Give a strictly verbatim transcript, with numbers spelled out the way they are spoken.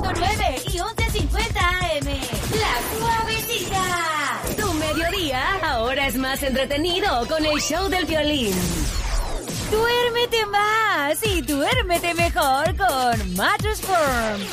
punto nueve y once cincuenta A M. La Suavecita. Tu mediodía ahora es más entretenido con el show del violín. Duérmete más y duérmete mejor con Mattress Firm.